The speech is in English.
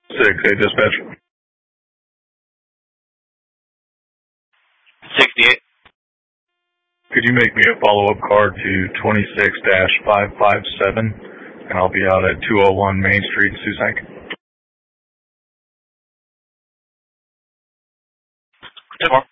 6-8 dispatch. 68. Could you make me a follow-up car to 26-557, and I'll be out at 201 Main Street, Susank. Tomorrow.